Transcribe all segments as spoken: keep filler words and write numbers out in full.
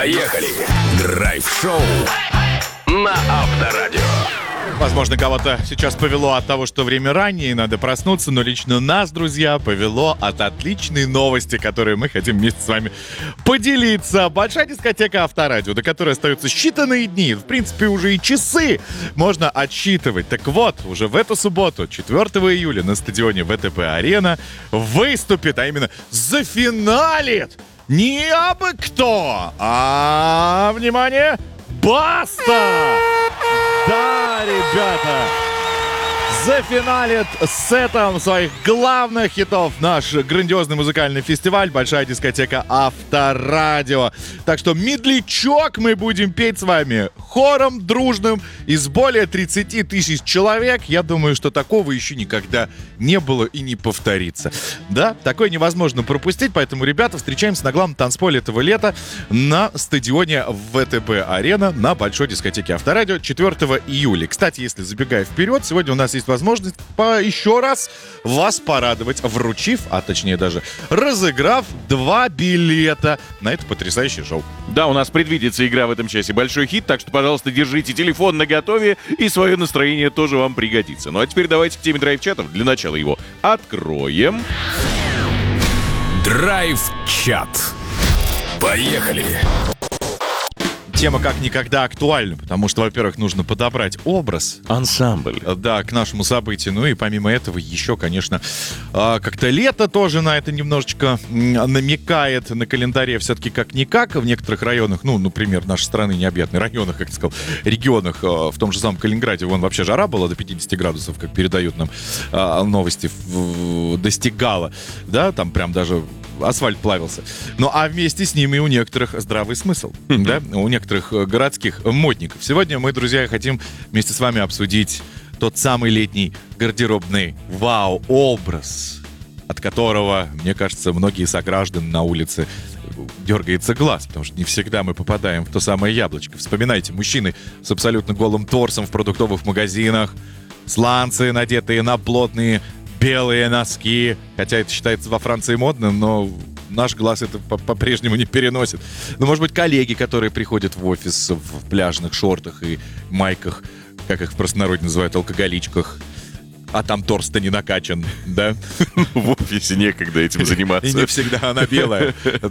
Поехали! Драйв-шоу на Авторадио. Возможно, кого-то сейчас повело от того, что время раннее и надо проснуться, но лично нас, друзья, повело от отличной новости, которые мы хотим вместе с вами поделиться. Большая дискотека Авторадио, до которой остаются считанные дни, в принципе, уже и часы можно отсчитывать. Так вот, уже в эту субботу, четвёртого июля, на стадионе ВТБ-арена выступит, а именно зафиналит не абы кто, а, внимание, Баста! Да, ребята, зафиналит сетом своих главных хитов наш грандиозный музыкальный фестиваль «Большая дискотека Авторадио». Так что медлячок мы будем петь с вами хором дружным из более тридцати тысяч человек. Я думаю, что такого еще никогда не было и не повторится. Да, такое невозможно пропустить, поэтому, ребята, встречаемся на главном танцполе этого лета на стадионе ВТБ-арена на Большой дискотеке Авторадио четвёртого июля. Кстати, если забегая вперед, сегодня у нас есть возможность по еще раз вас порадовать, вручив, а точнее даже разыграв два билета на это потрясающее шоу. Да, у нас предвидится игра в этом часе «Большой хит», так что, пожалуйста, держите телефон наготове, и свое настроение тоже вам пригодится. Ну а теперь давайте к теме драйв-чатов. Для начала его откроем. Драйв-чат. Поехали! Тема как никогда актуальна, потому что, во-первых, нужно подобрать образ. Ансамбль. Да, к нашему событию. Ну и помимо этого еще, конечно, как-то лето тоже на это немножечко намекает. На календаре все-таки как-никак. В некоторых районах, ну, например, нашей страны необъятной, районах, как ты сказал, регионах, в том же самом Калининграде, вон вообще жара была до пятидесяти градусов, как передают нам новости, достигала. Да, там прям даже асфальт плавился. Ну, а вместе с ними у некоторых здравый смысл, да, у некоторых городских модников. Сегодня мы, друзья, хотим вместе с вами обсудить тот самый летний гардеробный вау-образ, от которого, мне кажется, многие сограждане на улице дергается глаз, потому что не всегда мы попадаем в то самое яблочко. Вспоминайте, мужчины с абсолютно голым торсом в продуктовых магазинах, сланцы, надетые на плотные белые носки, хотя это считается во Франции модным, но наш глаз это по-прежнему не переносит. Ну, может быть, коллеги, которые приходят в офис в пляжных шортах и майках, как их в простонародье называют, алкоголичках, а там торс-то не накачан, да? В офисе некогда этим заниматься. И не всегда она белая.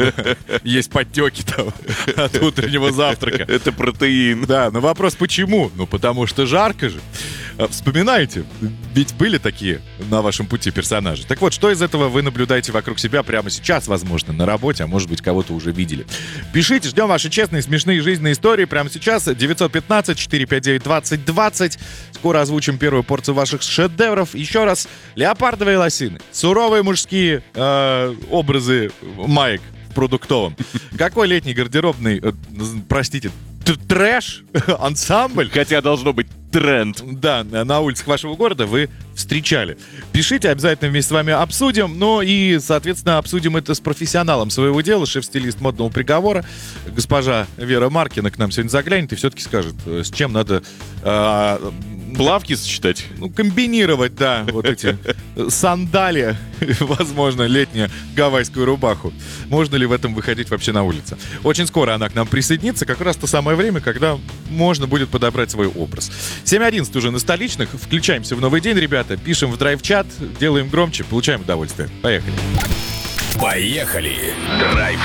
Есть подтеки там от утреннего завтрака. Это протеин. Да, но вопрос почему? Ну, потому что жарко же. Вспоминайте, ведь были такие на вашем пути персонажи. Так вот, что из этого вы наблюдаете вокруг себя прямо сейчас, возможно, на работе, а может быть, кого-то уже видели. Пишите, ждем ваши честные, смешные жизненные истории прямо сейчас. девятьсот пятнадцать четыреста пятьдесят девять двадцать двадцать. Скоро озвучим первую порцию ваших шедевров. Еще раз, леопардовые лосины, суровые мужские э, образы маек в продуктовом. Какой летний гардеробный, э, простите, трэш, ансамбль, хотя должно быть тренд, да, на улицах вашего города вы встречали. Пишите, обязательно вместе с вами обсудим. Ну и, соответственно, обсудим это с профессионалом своего дела, шеф-стилист модного приговора. Госпожа Вера Маркина к нам сегодня заглянет и все-таки скажет, с чем надо э, плавки сочетать. Ну, комбинировать, да, вот эти сандали, возможно, летнюю гавайскую рубаху. Можно ли в этом выходить вообще на улицу? Очень скоро она к нам присоединится, как раз то самое время, когда можно будет подобрать свой образ. семь одиннадцать уже на столичных. Включаемся в новый день, ребята. Пишем в драйв-чат, делаем громче, получаем удовольствие. Поехали. Поехали. Драйв